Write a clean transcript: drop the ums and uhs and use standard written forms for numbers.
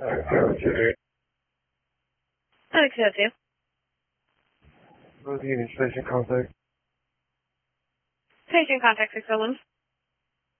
I accept you. What is the Union Station contact? Station contact 601.